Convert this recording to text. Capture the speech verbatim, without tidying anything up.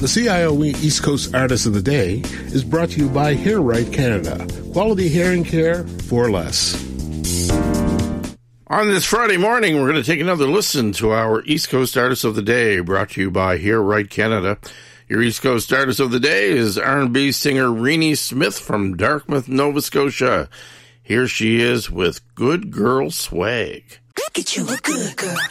The C I O E East Coast Artist of the Day is brought to you by Hair Right Canada. Quality hearing care for less. On this Friday morning, we're going to take another listen to our East Coast Artist of the Day, brought to you by Hair Right Canada. Your East Coast Artist of the Day is R and B singer Renee Smith from Dartmouth, Nova Scotia. Here she is with Good Girl Swag. Get you a good girl,